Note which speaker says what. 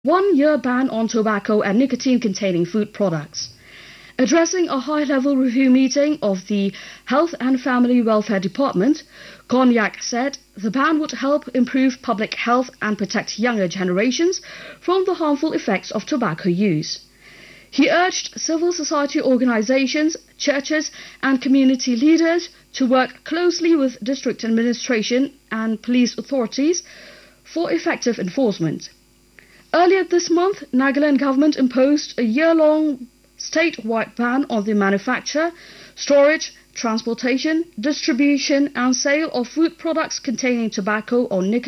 Speaker 1: 1-year ban on tobacco and nicotine-containing food products. Addressing a high-level review meeting of the Health and Family Welfare Department, Konyak said the ban would help improve public health and protect younger generations from the harmful effects of tobacco use. He urged civil society organizations, churches and community leaders to work closely with district administration and police authorities for effective enforcement. Earlier this month, Nagaland government imposed a year-long statewide ban on the manufacture, storage, transportation, distribution and sale of food products containing tobacco or nicotine